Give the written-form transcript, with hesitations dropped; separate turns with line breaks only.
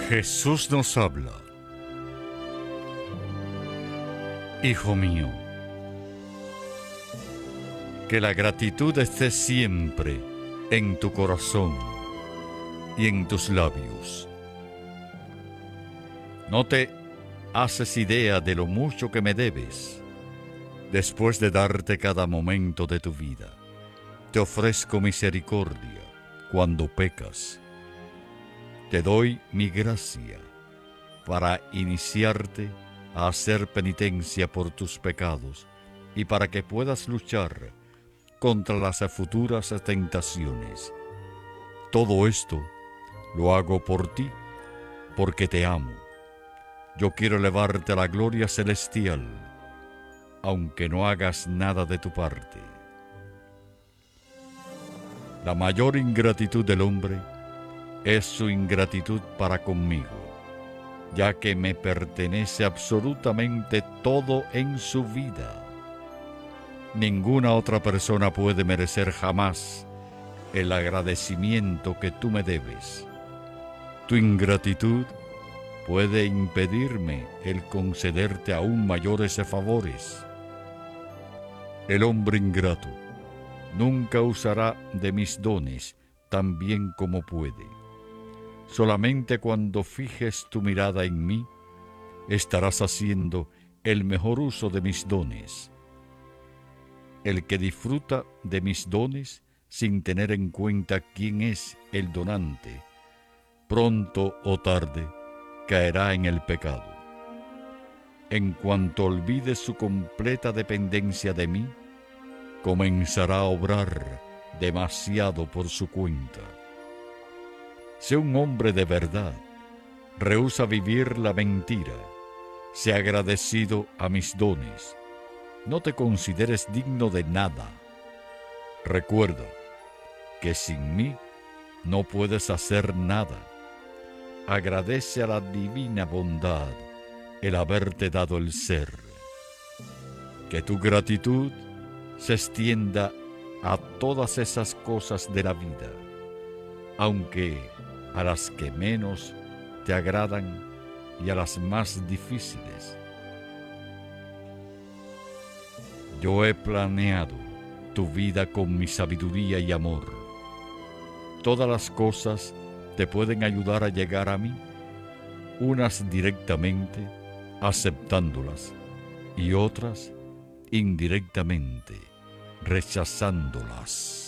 Jesús nos habla. Hijo mío, que la gratitud esté siempre en tu corazón y en tus labios. No te haces idea de lo mucho que me debes. Después de darte cada momento de tu vida, te ofrezco misericordia cuando pecas. Te doy mi gracia para iniciarte a hacer penitencia por tus pecados y para que puedas luchar contra las futuras tentaciones. Todo esto lo hago por ti, porque te amo. Yo quiero elevarte a la gloria celestial, aunque no hagas nada de tu parte. La mayor ingratitud del hombre es su ingratitud para conmigo, ya que me pertenece absolutamente todo en su vida. Ninguna otra persona puede merecer jamás el agradecimiento que tú me debes. Tu ingratitud puede impedirme el concederte aún mayores favores. El hombre ingrato nunca usará de mis dones tan bien como puede. Solamente cuando fijes tu mirada en mí, estarás haciendo el mejor uso de mis dones. El que disfruta de mis dones sin tener en cuenta quién es el donante, pronto o tarde caerá en el pecado. En cuanto olvide su completa dependencia de mí, comenzará a obrar demasiado por su cuenta. Sé un hombre de verdad, rehúsa vivir la mentira, sé agradecido a mis dones, no te consideres digno de nada. Recuerda que sin mí no puedes hacer nada. Agradece a la divina bondad el haberte dado el ser. Que tu gratitud se extienda a todas esas cosas de la vida, aunque a las que menos te agradan y a las más difíciles. Yo he planeado tu vida con mi sabiduría y amor. Todas las cosas te pueden ayudar a llegar a mí, unas directamente, aceptándolas, y otras indirectamente, rechazándolas.